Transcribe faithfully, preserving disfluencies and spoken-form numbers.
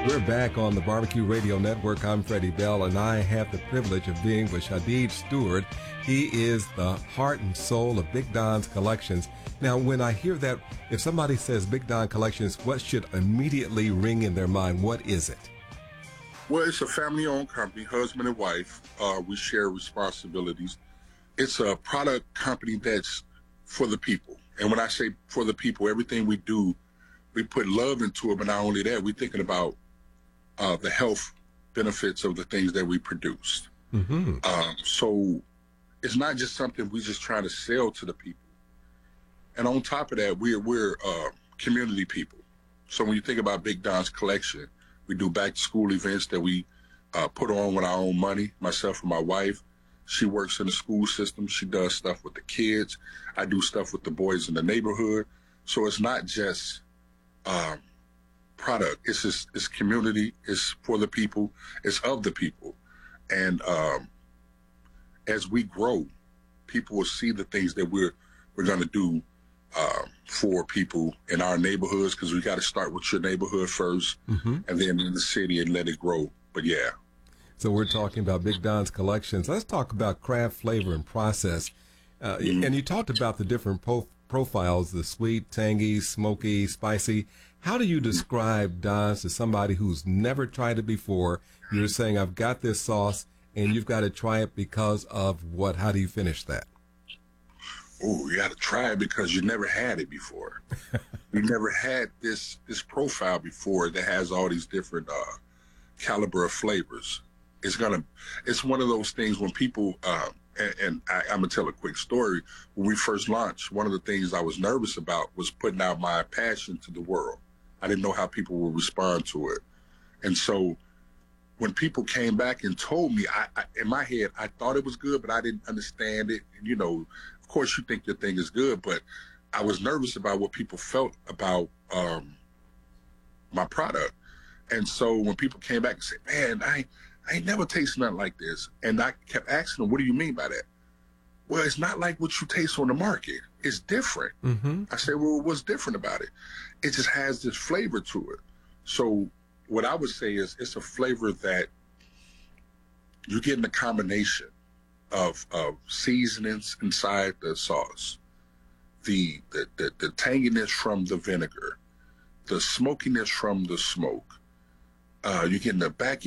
We're back on the Barbecue Radio Network. I'm Freddie Bell, and I have the privilege of being with Shadid Stewart. He is the heart and soul of Big Don's Collections. Now, when I hear that, if somebody says Big Don Collections, what should immediately ring in their mind? What is it? Well, it's a family-owned company, husband and wife. Uh, we share responsibilities. It's a product company that's for the people. And when I say for the people, everything we do, we put love into it, but not only that, we're thinking about uh, the health benefits of the things that we produce. Mm-hmm. Um, so it's not just something we just trying to sell to the people. And on top of that, we're, we're uh, community people. So when you think about Big Don's Collection, we do back-to-school events that we uh, put on with our own money, myself and my wife. She works in the school system. She does stuff with the kids. I do stuff with the boys in the neighborhood. So it's not just um, product. It's just, it's community. It's for the people. It's of the people. And um, as we grow, people will see the things that we're we're going to do uh, for people in our neighborhoods, because we got to start with your neighborhood first, mm-hmm. and then in the city, and let it grow. But yeah. So we're talking about Big Don's Collections. Let's talk about craft flavor and process. Uh, mm-hmm. And you talked about the different po- profiles, the sweet, tangy, smoky, spicy. How do you describe Don's to somebody who's never tried it before? You're saying, I've got this sauce, and you've got to try it because of what? How do you finish that? Oh, you got to try it because you never had it before. You never had this this profile before that has all these different uh, caliber of flavors. It's gonna. It's one of those things when people. Uh, and, and I, I'm gonna tell a quick story. When we first launched, one of the things I was nervous about was putting out my passion to the world. I didn't know how people would respond to it, and so when people came back and told me, I, I in my head I thought it was good, but I didn't understand it. You know, of course you think your thing is good, but I was nervous about what people felt about um, my product. And so when people came back and said, man, I, I ain't never tasted nothing like this. And I kept asking them, what do you mean by that? Well, it's not like what you taste on the market. It's different. Mm-hmm. I said, well, what's different about it? It just has this flavor to it. So what I would say is it's a flavor that you're getting a combination of, of seasonings inside the sauce, the, the, the, the tanginess from the vinegar, the smokiness from the smoke. Uh, you're getting the back